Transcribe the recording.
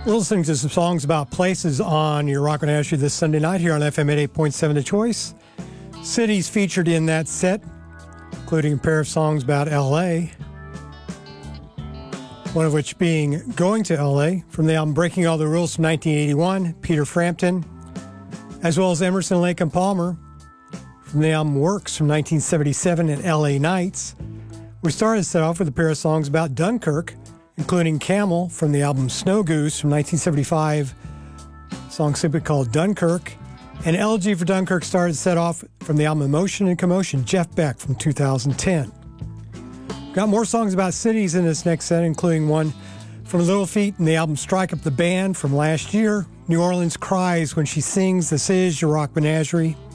We're listening to some songs about places on your Rock Menagerie this Sunday night here on FM 88.7 The Choice. Cities featured in that set, including a pair of songs about L.A., one of which being Going to L.A. from the album Breaking All the Rules from 1981, Peter Frampton, as well as Emerson, Lake and Palmer from the album Works from 1977 and L.A. Nights. We started the set off with a pair of songs about Dunkirk, including Camel from the album Snow Goose from 1975, a song simply called Dunkirk. And LG for Dunkirk started set off from the album Emotion and Commotion, Jeff Beck from 2010. Got more songs about cities in this next set, including one from Little Feat and the album Strike Up the Band from last year, New Orleans Cries When She Sings. This is your Rock Menagerie.